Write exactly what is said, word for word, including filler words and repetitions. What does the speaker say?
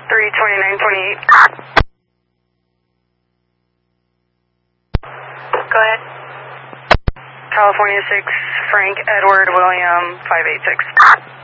three twenty-nine twenty-eight. Go ahead. California six, Frank Edward William five eight six.